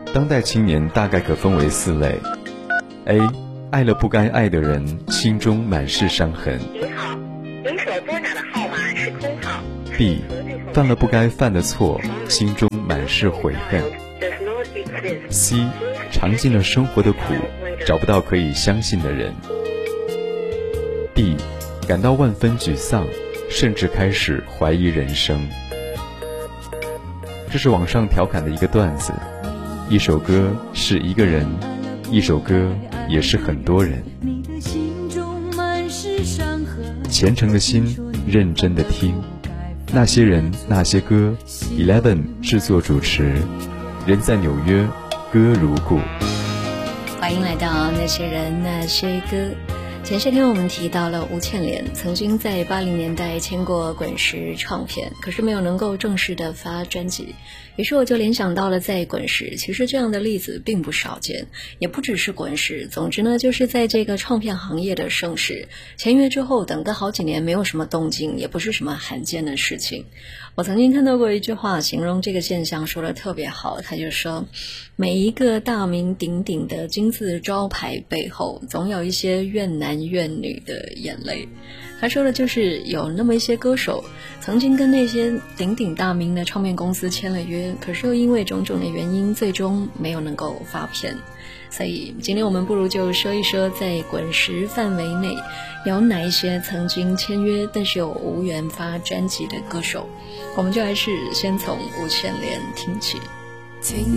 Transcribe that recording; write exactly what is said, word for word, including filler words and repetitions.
当代青年大概可分为四类。 A. 爱了不该爱的人，心中满是伤痕。 您好，您所拨打的号码是空号。 B. 犯了不该犯的错，心中满是悔恨。 C. 尝尽了生活的苦，找不到可以相信的人。 D. 感到万分沮丧，甚至开始怀疑人生。这是网上调侃的一个段子，一首歌是一个人，一首歌也是很多人。虔诚的心，认真的听，那些人那些歌 Eleven 制作主持，人在纽约，歌如故。 欢迎来到那些人那些歌。前些天我们提到了吴倩莲曾经在八零年代签过滚石唱片，可是没有能够正式的发专辑。于是我就联想到了在滚石，其实这样的例子并不少见，也不只是滚石。总之呢，就是在这个唱片行业的盛世，签约之后等个好几年没有什么动静，也不是什么罕见的事情。我曾经看到过一句话形容这个现象说得特别好，他就说，每一个大名鼎鼎的金字招牌背后，总有一些怨男怨女的眼泪。他说的就是有那么一些歌手曾经跟那些鼎鼎大名的唱片公司签了约，可是又因为种种的原因最终没有能够发片。所以今天我们不如就说一说在滚石范围内有哪一些曾经签约但是又无缘发专辑的歌手。我们就还是先从吴倩莲听起。